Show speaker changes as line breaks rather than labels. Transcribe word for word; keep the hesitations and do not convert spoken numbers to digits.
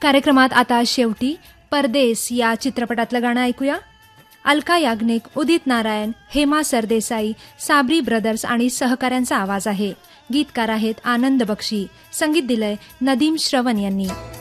कार्यक्रमात आता शेवटी परदेस या चित्रपटातलं गाणं ऐकूया. अलका याग्निक, उदित नारायण, हेमा सरदेसाई, साबरी ब्रदर्स आणि सहकाऱ्यांचा आवाज आहे. गीतकार आहेत आनंद बक्षी. संगीत दिलंय नदीम श्रवण यांनी.